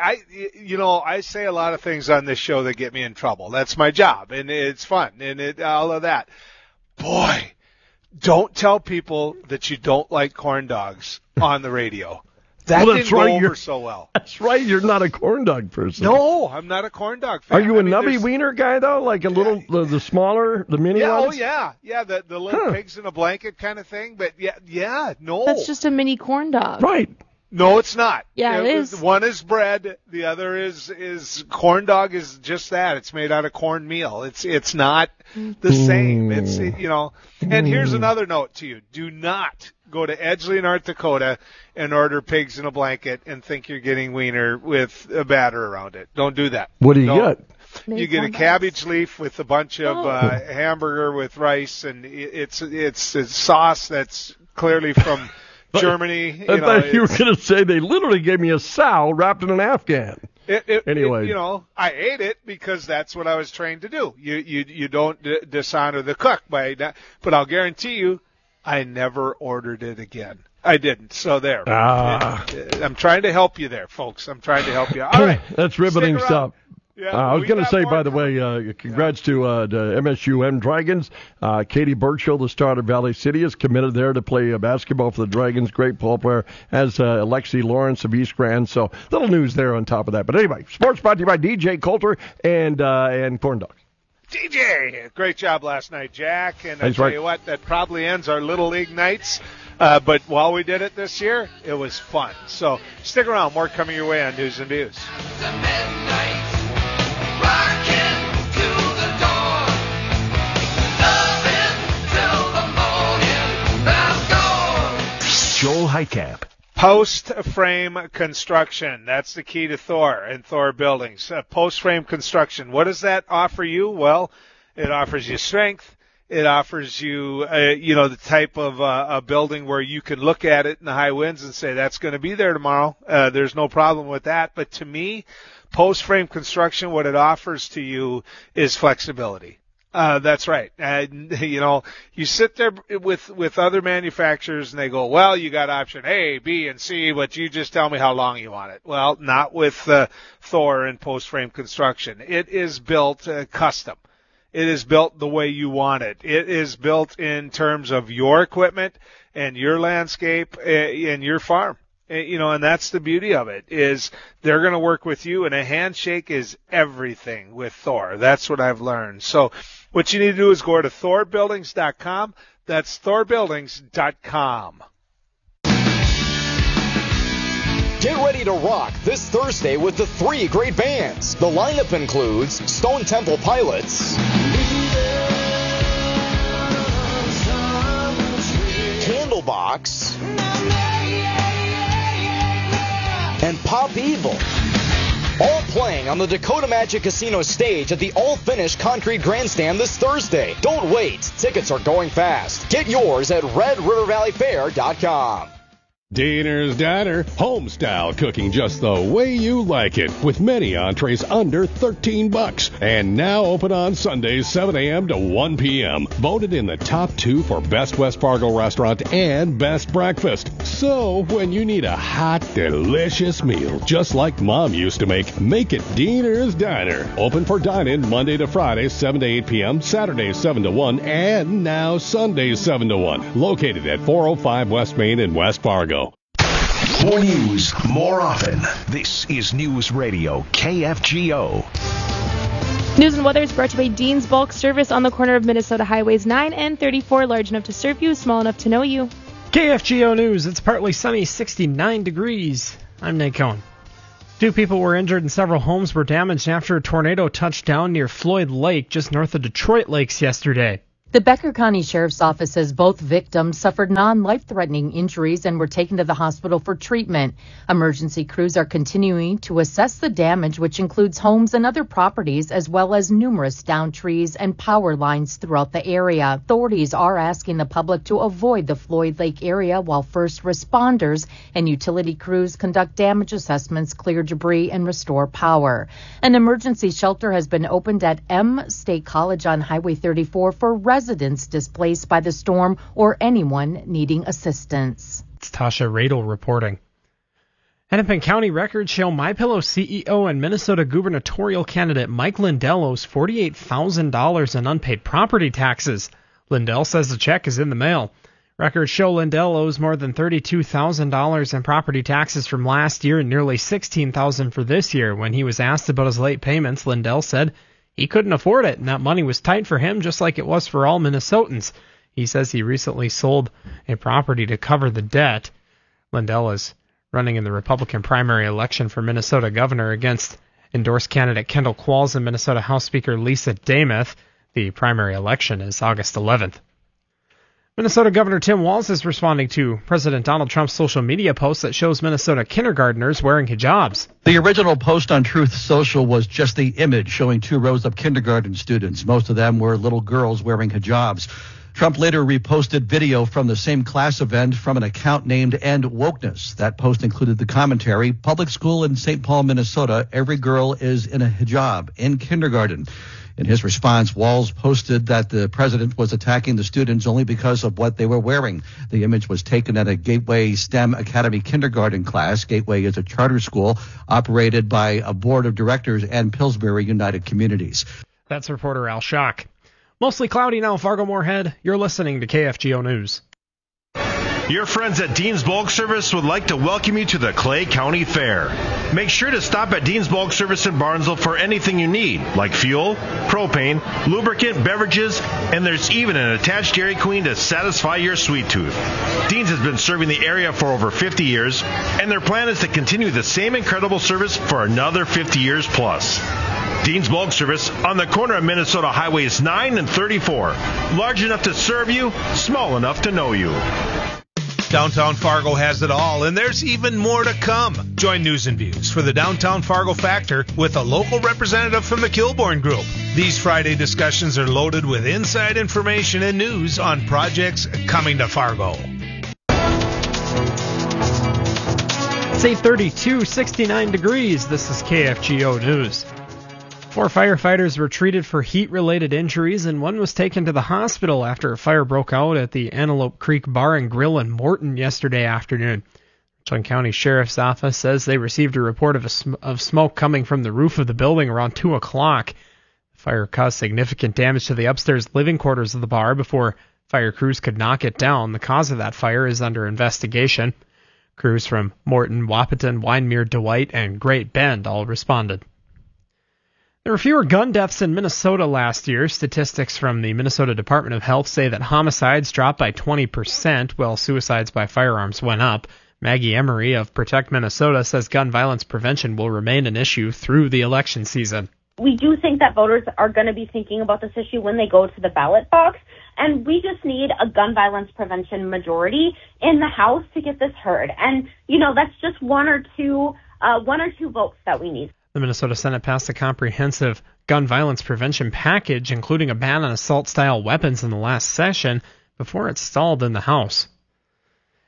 I say a lot of things on this show that get me in trouble. That's my job, and it's fun, and all of that. Boy, don't tell people that you don't like corn dogs on the radio. That didn't go over so well. That's right. You're not a corn dog person. No, I'm not a corn dog fan. Are you a nubby wiener guy, though? Like a little, the smaller, the mini ones? Oh, yeah. Yeah, the little pigs in a blanket kind of thing. But, no. That's just a mini corn dog. Right. No, it's not. Yeah, it is. One is bread. The other is corn dog is just that. It's made out of cornmeal. It's not the same. It's, and here's another note to you. Do not go to Edgeley, North Dakota and order pigs in a blanket and think you're getting wiener with a batter around it. Don't do that. What do you get? You get a cabbage leaf with a bunch of hamburger with rice, and it's a sauce that's clearly from Germany. I thought you were going to say they literally gave me a sow wrapped in an Afghan. Anyway, I ate it because that's what I was trained to do. You don't dishonor the cook by that. But I'll guarantee you, I never ordered it again. I didn't. So there. I'm trying to help you there, folks. I'm trying to help you. All right. That's riveting stuff. Yeah, I was going to say, by the way, congrats to the MSU Dragons. Katie Burchill, the starter of Valley City, is committed there to play basketball for the Dragons. Great ball player, as Alexi Lawrence of East Grand. So little news there on top of that. But anyway, sports brought to you by DJ Coulter and Corn Dogs. DJ, great job last night, Jack. And I tell you what, that probably ends our Little League nights. But while we did it this year, it was fun. So stick around. More coming your way on News and Views. Joel Heitkamp. Post-frame construction. That's the key to Thor and Thor Buildings. Post-frame construction. What does that offer you? Well, it offers you strength. It offers you, the type of a building where you can look at it in the high winds and say, that's going to be there tomorrow. There's no problem with that. But to me, post-frame construction, what it offers to you is flexibility. That's right. You sit there with other manufacturers and they go, well, you got option A, B, and C, but you just tell me how long you want it. Well, not with Thor and post-frame construction. It is built custom. It is built the way you want it. It is built in terms of your equipment and your landscape and your farm. And that's the beauty of it, is they're going to work with you, and a handshake is everything with Thor. That's what I've learned. So what you need to do is go to thorbuildings.com. That's thorbuildings.com. Get ready to rock this Thursday with the 3 great bands. The lineup includes Stone Temple Pilots, Candlebox, and Pop Evil. All playing on the Dakota Magic Casino stage at the all-finished concrete grandstand this Thursday. Don't wait. Tickets are going fast. Get yours at RedRiverValleyFair.com. Diener's Diner, home-style cooking just the way you like it, with many entrees under $13. And now open on Sundays, 7 a.m. to 1 p.m. Voted in the top 2 for Best West Fargo Restaurant and Best Breakfast. So, when you need a hot, delicious meal, just like Mom used to make it Diener's Diner. Open for dine-in Monday to Friday, 7 to 8 p.m., Saturdays, 7 to 1, and now Sundays, 7 to 1. Located at 405 West Main in West Fargo. More news, more often. This is News Radio KFGO. News and weather is brought to you by Dean's Bulk Service on the corner of Minnesota Highways 9 and 34. Large enough to serve you, small enough to know you. KFGO News. It's partly sunny, 69 degrees. I'm Nate Cohn. 2 people were injured and several homes were damaged after a tornado touched down near Floyd Lake, just north of Detroit Lakes yesterday. The Becker County Sheriff's Office says both victims suffered non-life-threatening injuries and were taken to the hospital for treatment. Emergency crews are continuing to assess the damage, which includes homes and other properties, as well as numerous downed trees and power lines throughout the area. Authorities are asking the public to avoid the Floyd Lake area while first responders and utility crews conduct damage assessments, clear debris, and restore power. An emergency shelter has been opened at M State College on Highway 34 for residents displaced by the storm or anyone needing assistance. It's Tasha Radel reporting. Hennepin County records show MyPillow CEO and Minnesota gubernatorial candidate Mike Lindell owes $48,000 in unpaid property taxes. Lindell says the check is in the mail. Records show Lindell owes more than $32,000 in property taxes from last year and nearly $16,000 for this year. When he was asked about his late payments, Lindell said he couldn't afford it, and that money was tight for him, just like it was for all Minnesotans. He says he recently sold a property to cover the debt. Lindell is running in the Republican primary election for Minnesota governor against endorsed candidate Kendall Qualls and Minnesota House Speaker Lisa Damuth. The primary election is August 11th. Minnesota Governor Tim Walz is responding to President Donald Trump's social media post that shows Minnesota kindergartners wearing hijabs. The original post on Truth Social was just the image showing 2 rows of kindergarten students. Most of them were little girls wearing hijabs. Trump later reposted video from the same class event from an account named End Wokeness. That post included the commentary, "Public school in St. Paul, Minnesota, every girl is in a hijab in kindergarten." In his response, Walz posted that the president was attacking the students only because of what they were wearing. The image was taken at a Gateway STEM Academy kindergarten class. Gateway is a charter school operated by a board of directors and Pillsbury United Communities. That's reporter Al Schock. Mostly cloudy now, Fargo-Moorhead. You're listening to KFGO News. Your friends at Dean's Bulk Service would like to welcome you to the Clay County Fair. Make sure to stop at Dean's Bulk Service in Barnesville for anything you need, like fuel, propane, lubricant, beverages, and there's even an attached Dairy Queen to satisfy your sweet tooth. Dean's has been serving the area for over 50 years, and their plan is to continue the same incredible service for another 50 years plus. Dean's Bulk Service on the corner of Minnesota Highways 9 and 34. Large enough to serve you, small enough to know you. Downtown Fargo has it all, and there's even more to come. Join News and Views for the Downtown Fargo Factor with a local representative from the Kilbourne Group. These Friday discussions are loaded with inside information and news on projects coming to Fargo. It's 8:32, 69 degrees. This is KFGO News. 4 firefighters were treated for heat-related injuries, and one was taken to the hospital after a fire broke out at the Antelope Creek Bar and Grill in Morton yesterday afternoon. Richland County Sheriff's Office says they received a report of smoke coming from the roof of the building around 2 o'clock. The fire caused significant damage to the upstairs living quarters of the bar before fire crews could knock it down. The cause of that fire is under investigation. Crews from Morton, Wahpeton, Wyndmere, Dwight, and Great Bend all responded. There were fewer gun deaths in Minnesota last year. Statistics from the Minnesota Department of Health say that homicides dropped by 20%, while suicides by firearms went up. Maggie Emery of Protect Minnesota says gun violence prevention will remain an issue through the election season. We do think that voters are going to be thinking about this issue when they go to the ballot box, and we just need a gun violence prevention majority in the House to get this heard. And, that's just one or two votes that we need. The Minnesota Senate passed a comprehensive gun violence prevention package, including a ban on assault-style weapons in the last session, before it stalled in the House.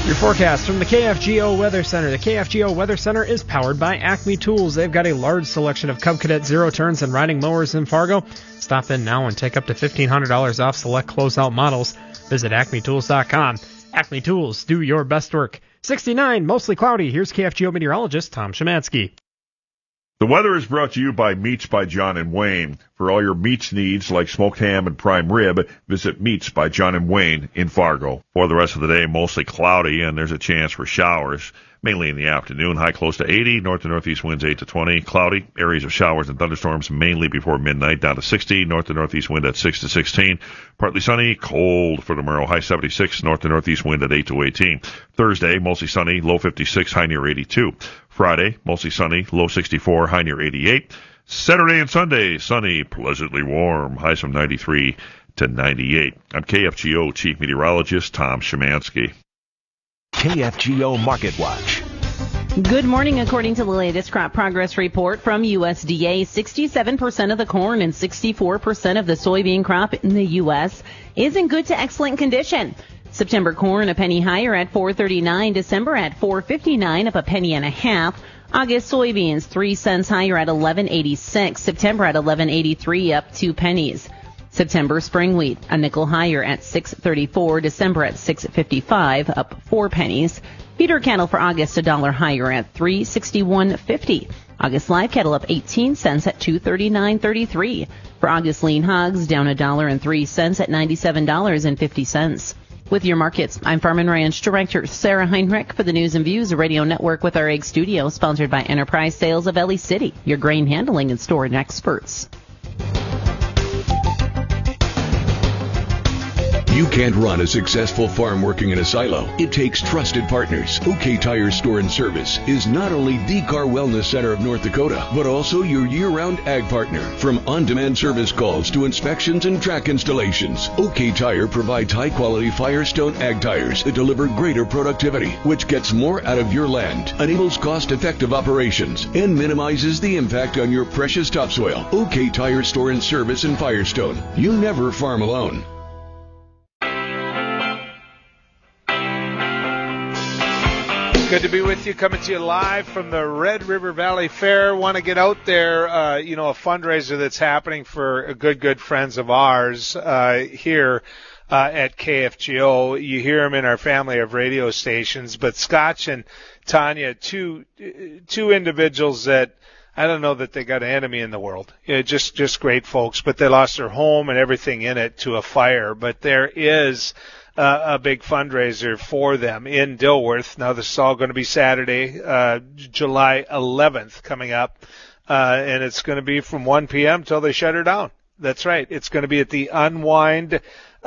Your forecast from the KFGO Weather Center. The KFGO Weather Center is powered by Acme Tools. They've got a large selection of Cub Cadet zero turns and riding mowers in Fargo. Stop in now and take up to $1,500 off select closeout models. Visit acmetools.com. Acme Tools, do your best work. 69, mostly cloudy. Here's KFGO meteorologist Tom Szymanski. The weather is brought to you by Meats by John and Wayne. For all your meats needs like smoked ham and prime rib, visit Meats by John and Wayne in Fargo. For the rest of the day, mostly cloudy, and there's a chance for showers, mainly in the afternoon. High close to 80, north to northeast winds 8 to 20. Cloudy, areas of showers and thunderstorms mainly before midnight, down to 60, north to northeast wind at 6 to 16. Partly sunny, cold for tomorrow, high 76, north to northeast wind at 8 to 18. Thursday, mostly sunny, low 56, high near 82. Friday, mostly sunny, low 64, high near 88. Saturday and Sunday, sunny, pleasantly warm, highs from 93 to 98. I'm KFGO Chief Meteorologist Tom Szymanski. KFGO Market Watch. Good morning. According to the latest crop progress report from USDA, 67% of the corn and 64% of the soybean crop in the U.S. is in good to excellent condition. September corn a penny higher at $4.39, December at $4.59, up a penny and a half. August soybeans 3 cents higher at $11.86, September at $11.83, up 2 pennies. September spring wheat a nickel higher at $6.34, December at $6.55, up 4 pennies. Feeder cattle for August $1 higher at $3.61.50. August live cattle up 18 cents at $239.33. For August lean hogs down $1.03 at $97.50. With your markets, I'm Farm and Ranch Director Sarah Heinrich for the News and Views Radio Network with our Egg Studio, sponsored by Enterprise Sales of Ellie City, your grain handling and storage experts. You can't run a successful farm working in a silo. It takes trusted partners. OK Tire Store and Service is not only the car wellness center of North Dakota, but also your year-round ag partner. From on-demand service calls to inspections and track installations, OK Tire provides high-quality Firestone ag tires that deliver greater productivity, which gets more out of your land, enables cost-effective operations, and minimizes the impact on your precious topsoil. OK Tire Store and Service in Firestone. You never farm alone. Good to be with you, coming to you live from the Red River Valley Fair. Want to get out there, a fundraiser that's happening for good friends of ours here at KFGO. You hear them in our family of radio stations, but Scotch and Tanya, two individuals that I don't know that they got an enemy in the world. Just great folks, but they lost their home and everything in it to a fire. But there is a big fundraiser for them in Dilworth. Now, this is all going to be Saturday, July 11th coming up, and it's going to be from 1 p.m. till they shut her down. That's right. It's going to be at the Unwind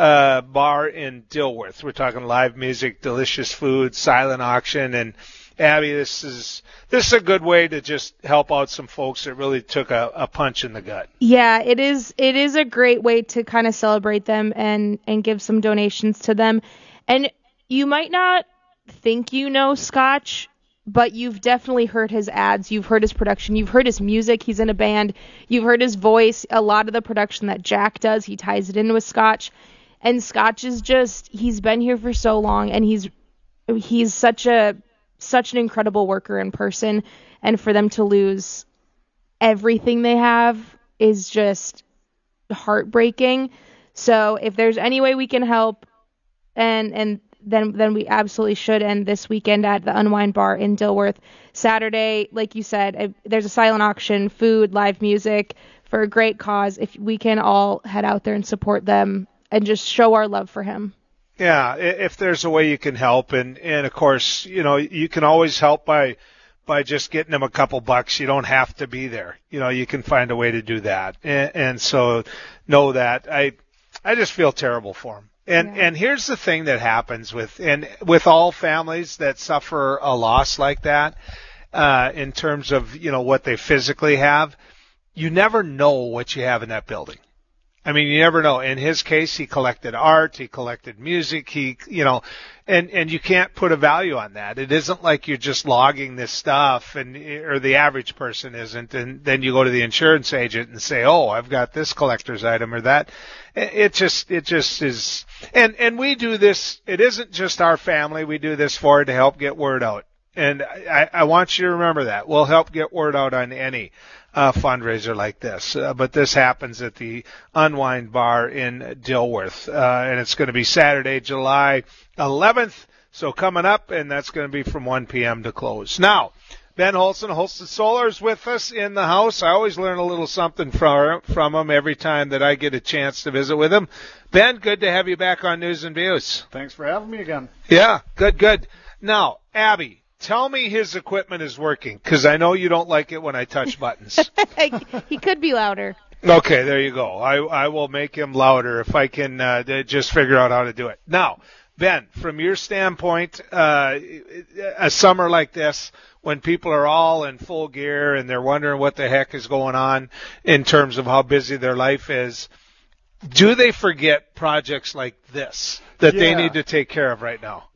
bar in Dilworth. We're talking live music, delicious food, silent auction, and Abby, this is a good way to just help out some folks that really took a punch in the gut. Yeah, it is a great way to kind of celebrate them and give some donations to them. And you might not think you know Scotch, but you've definitely heard his ads, you've heard his production, you've heard his music, he's in a band, you've heard his voice, a lot of the production that Jack does, he ties it in with Scotch. And Scotch is he's been here for so long, and he's such an incredible worker in person, and for them to lose everything they have is just heartbreaking. So if there's any way we can help, and then we absolutely should. And this weekend at the Unwind Bar in Dilworth, Saturday, like you said, there's a silent auction, food, live music for a great cause. If we can all head out there and support them and just show our love for him. Yeah, if there's a way you can help, and of course, you can always help by just getting them a couple bucks. You don't have to be there. You can find a way to do that. And so know that. I just feel terrible for them. And here's the thing that happens with all families that suffer a loss like that, in terms of, what they physically have, you never know what you have in that building. I mean, you never know. In his case, he collected art, he collected music, and you can't put a value on that. It isn't like you're just logging this stuff, or the average person isn't, and then you go to the insurance agent and say, oh, I've got this collector's item or that. It just is. And we do this, it isn't just our family, we do this to help get word out. And I want you to remember that. We'll help get word out on any fundraiser like this. But this happens at the Unwind Bar in Dilworth. And it's going to be Saturday, July 11th. So coming up, and that's going to be from 1 p.m. to close. Now, Ben Holston, Holston Solar, is with us in the house. I always learn a little something from him every time that I get a chance to visit with him. Ben, good to have you back on News and Views. Thanks for having me again. Yeah, good. Now, Abby, tell me his equipment is working, because I know you don't like it when I touch buttons. He could be louder. Okay, there you go. I will make him louder if I can just figure out how to do it. Now, Ben, from your standpoint, a summer like this, when people are all in full gear and they're wondering what the heck is going on in terms of how busy their life is, do they forget projects like this that they need to take care of right now?